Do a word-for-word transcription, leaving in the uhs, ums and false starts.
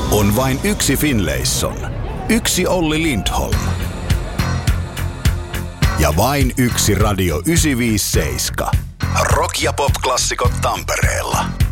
On vain yksi Finlayson, yksi Olli Lindholm ja vain yksi Radio yhdeksänsataaviisikymmentäseitsemän. Rock- ja pop-klassikot Tampereella.